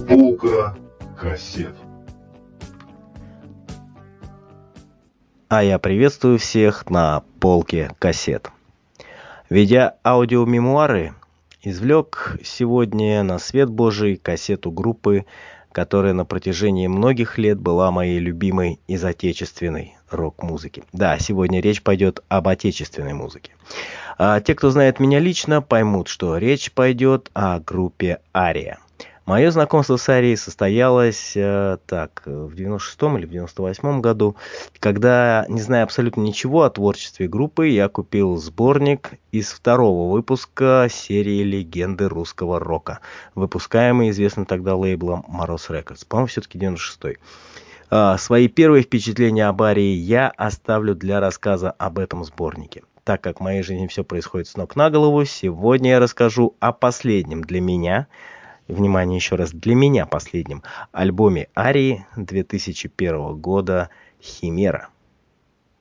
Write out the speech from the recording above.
Полка кассет. А я приветствую всех на полке кассет. Ведя аудиомемуары, извлек сегодня на свет Божий кассету группы, которая на протяжении многих лет была моей любимой из отечественной рок-музыки. Да, сегодня речь пойдет об отечественной музыке. А те, кто знает меня лично, поймут, что речь пойдет о группе «Ария». Мое знакомство с Арией состоялось в 96-м или в 98-м году, когда, не зная абсолютно ничего о творчестве группы, я купил сборник из второго выпуска серии «Легенды русского рока», выпускаемый известным тогда лейблом «Мороз Рекордс». По-моему, все-таки 96-й. Свои первые впечатления об Арии я оставлю для рассказа об этом сборнике. Так как в моей жизни все происходит с ног на голову, сегодня я расскажу о последнем для меня, внимание еще раз, для меня последнем альбоме Арии 2001 года «Химера».